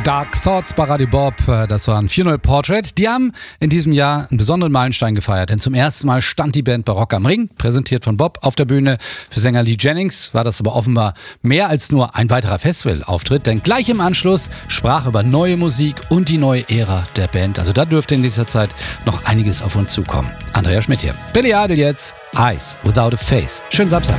Dark Thoughts bei Radio Bob, das waren 4-0 Portrait. Die haben in diesem Jahr einen besonderen Meilenstein gefeiert, denn zum ersten Mal stand die Band bei Rock am Ring, präsentiert von Bob, auf der Bühne. Für Sänger Lee Jennings war das aber offenbar mehr als nur ein weiterer Festivalauftritt, denn gleich im Anschluss sprach über neue Musik und die neue Ära der Band. Also da dürfte in dieser Zeit noch einiges auf uns zukommen. Andrea Schmidt hier. Billy Idol jetzt, Eyes Without a Face. Schönen Samstag.